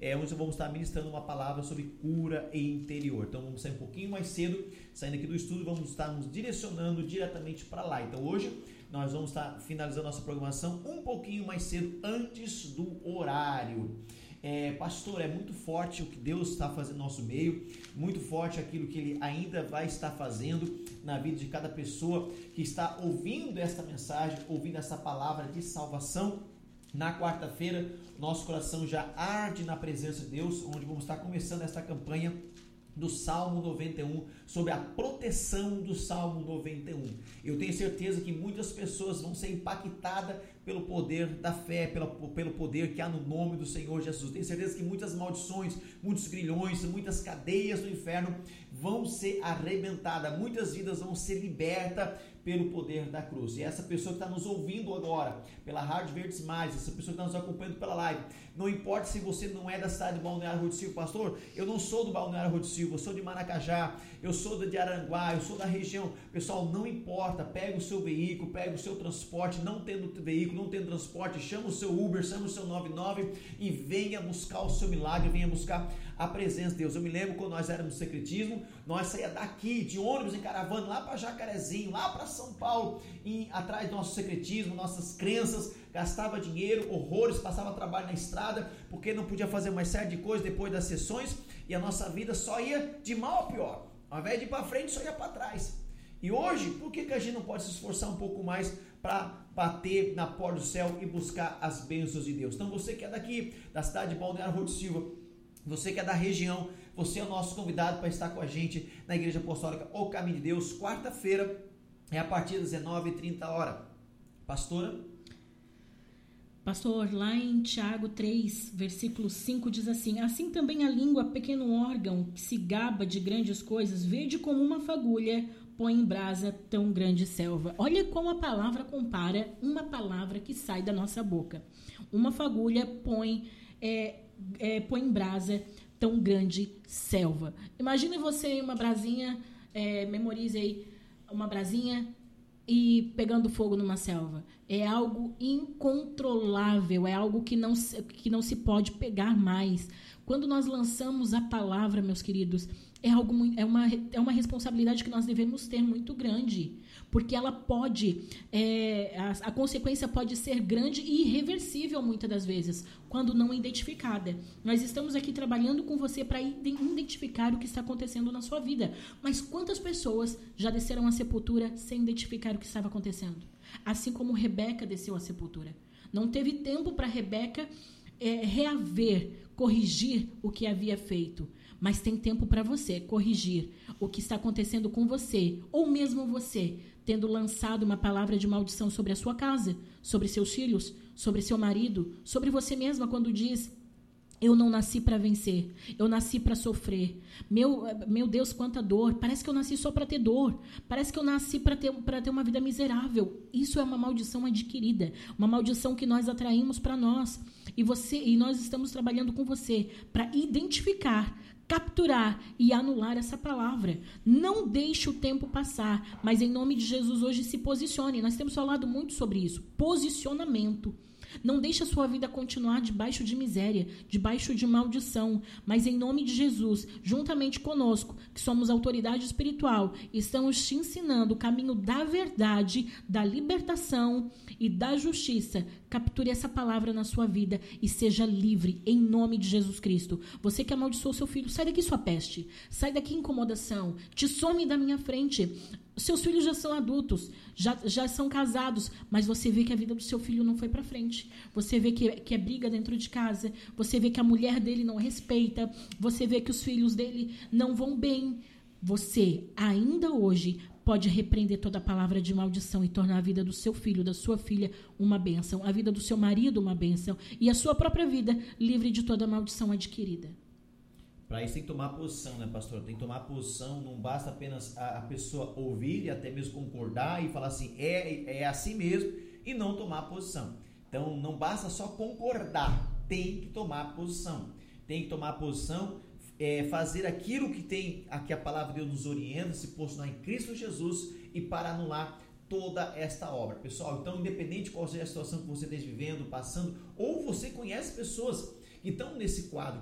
onde vamos estar ministrando uma palavra sobre cura interior. Então vamos sair um pouquinho mais cedo, saindo aqui do estúdio, vamos estar nos direcionando diretamente para lá. Então hoje nós vamos estar finalizando nossa programação um pouquinho mais cedo, antes do horário. Pastor, é muito forte o que Deus está fazendo no nosso meio, muito forte aquilo que Ele ainda vai estar fazendo na vida de cada pessoa que está ouvindo esta mensagem, ouvindo essa palavra de salvação. Na quarta-feira, nosso coração já arde na presença de Deus, onde vamos estar começando esta campanha do Salmo 91, sobre a proteção do Salmo 91. Eu tenho certeza que muitas pessoas vão ser impactadas pelo poder da fé, pelo poder que há no nome do Senhor Jesus. Tenho certeza que muitas maldições, muitos grilhões, muitas cadeias do inferno vão ser arrebentadas, muitas vidas vão ser libertas pelo poder da cruz. E essa pessoa que está nos ouvindo agora, pela Rádio Verdes Mais, essa pessoa que está nos acompanhando pela live, não importa se você não é da cidade de Balneário Rui do Silva, pastor, eu não sou do Balneário Rui do Silva, eu sou de Maracajá, eu sou de Aranguá, eu sou da região. Pessoal, não importa, pega o seu veículo, pega o seu transporte, não tendo veículo, não tendo transporte, chama o seu Uber, chama o seu 99 e venha buscar o seu milagre, venha buscar a presença de Deus. Eu me lembro quando nós éramos no secretismo, nós saía daqui de ônibus em caravana lá para Jacarezinho, lá para São Paulo, e atrás do nosso secretismo, nossas crenças, gastava dinheiro, horrores, passava trabalho na estrada, porque não podia fazer mais série de coisas depois das sessões, e a nossa vida só ia de mal a pior. Ao invés de ir para frente, só ia para trás. E hoje, por que a gente não pode se esforçar um pouco mais para bater na porta do céu e buscar as bênçãos de Deus? Então você que é daqui, da cidade de Balneário Rui do Silva, você que é da região, você é o nosso convidado para estar com a gente na Igreja Apostólica O Caminho de Deus. Quarta-feira é a partir das 19h30. Pastora? Pastor, lá em Tiago 3, versículo 5 diz assim: assim também a língua, pequeno órgão, que se gaba de grandes coisas, vede como uma fagulha, põe em brasa tão grande selva. Olha como a palavra compara uma palavra que sai da nossa boca. Uma fagulha põe em brasa tão grande selva. Imagine você uma brasinha, memorize aí, uma brasinha e pegando fogo numa selva. É algo incontrolável, é algo que não se pode pegar mais. Quando nós lançamos a palavra, meus queridos, é uma responsabilidade que nós devemos ter muito grande, porque ela pode, a consequência pode ser grande e irreversível muitas das vezes, quando não identificada. Nós estamos aqui trabalhando com você para identificar o que está acontecendo na sua vida, mas quantas pessoas já desceram à sepultura sem identificar o que estava acontecendo? Assim como Rebeca desceu à sepultura. Não teve tempo para Rebeca corrigir o que havia feito, mas tem tempo para você corrigir o que está acontecendo com você, ou mesmo você tendo lançado uma palavra de maldição sobre a sua casa, sobre seus filhos, sobre seu marido, sobre você mesma, quando diz: eu não nasci para vencer, eu nasci para sofrer. Meu Deus, quanta dor. Parece que eu nasci só para ter dor. Parece que eu nasci para ter uma vida miserável. Isso é uma maldição adquirida, uma maldição que nós atraímos para nós. E nós estamos trabalhando com você para identificar, capturar e anular essa palavra. Não deixe o tempo passar, mas em nome de Jesus hoje se posicione. Nós temos falado muito sobre isso, posicionamento. Não deixe a sua vida continuar debaixo de miséria, debaixo de maldição, mas em nome de Jesus, juntamente conosco, que somos autoridade espiritual, estamos te ensinando o caminho da verdade, da libertação e da justiça. Capture essa palavra na sua vida e seja livre em nome de Jesus Cristo. Você que amaldiçoou seu filho, sai daqui sua peste, sai daqui incomodação, te some da minha frente. Seus filhos já são adultos, já são casados, mas você vê que a vida do seu filho não foi para frente. Você vê que é briga dentro de casa, você vê que a mulher dele não respeita, você vê que os filhos dele não vão bem. Você, ainda hoje, pode repreender toda a palavra de maldição e tornar a vida do seu filho, da sua filha, uma bênção, a vida do seu marido uma bênção e a sua própria vida livre de toda a maldição adquirida. Para isso tem que tomar posição, né, pastor? Tem que tomar posição, não basta apenas a pessoa ouvir e até mesmo concordar e falar assim, é assim mesmo, e não tomar posição. Então não basta só concordar, tem que tomar posição. Tem que tomar posição, fazer aquilo que a palavra de Deus nos orienta, se posicionar em Cristo Jesus e para anular toda esta obra. Pessoal, então independente de qual seja a situação que você esteja vivendo, passando, ou você conhece pessoas que estão nesse quadro,